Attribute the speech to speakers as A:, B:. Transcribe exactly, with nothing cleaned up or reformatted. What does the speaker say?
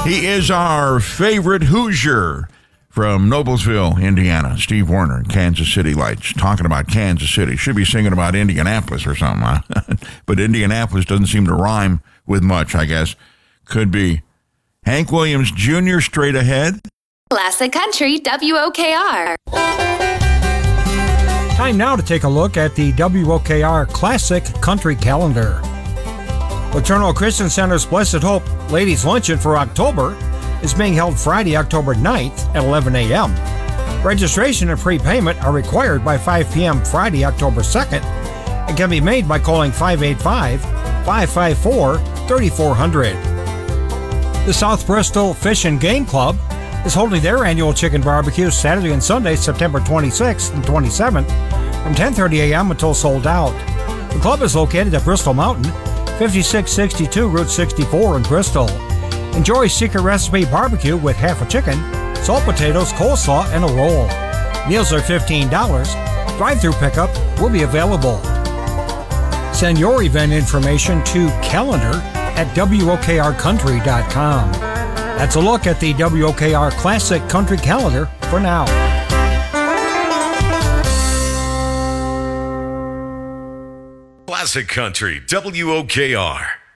A: He is our favorite Hoosier from Noblesville, Indiana. Steve Warner, Kansas City Lights, talking about Kansas City. Should be singing about Indianapolis or something, huh? But Indianapolis doesn't seem to rhyme with much, I guess. Could be. Hank Williams Junior straight ahead.
B: Classic Country W O K R.
C: Time now to take a look at the W O K R Classic Country Calendar. Eternal Christian Center's Blessed Hope Ladies Luncheon for October is being held Friday, October ninth at eleven a.m. Registration and prepayment are required by five p.m. Friday, October second and can be made by calling five eight five, five five four, three four zero zero. The South Bristol Fish and Game Club is holding their annual chicken barbecue Saturday and Sunday, September twenty-sixth and twenty-seventh from ten thirty a.m. until sold out. The club is located at Bristol Mountain, fifty-six sixty-two Route sixty-four in Bristol. Enjoy secret recipe barbecue with half a chicken, salt potatoes, coleslaw, and a roll. Meals are fifteen dollars. Drive-through pickup will be available. Send your event information to calendar at W O K R country dot com. That's a look at the W O K R Classic Country Calendar for now.
D: Classic Country W O K R.